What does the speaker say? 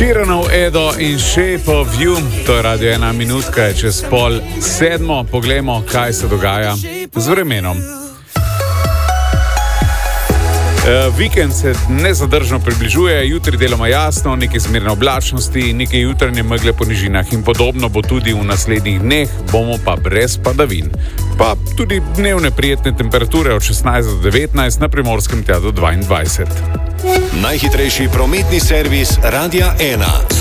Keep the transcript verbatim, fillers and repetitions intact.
Sheeranov Edo in Shape of You, to je radio ena minutka, je čez pol sedmo. Poglejmo, kaj se dogaja z vremenom. Uh, vikend se nezadržno približuje, jutri deloma jasno, nekaj zmerne oblačnosti, nekaj jutranje megle po nižinah in podobno bo tudi v naslednjih dneh, bomo pa brez padavin. Pa tudi dnevne prijetne temperature od šestnajst do devetnajst, na Primorskem tja do dvaindvajset. Najhitrejši prometni servis Radia ena.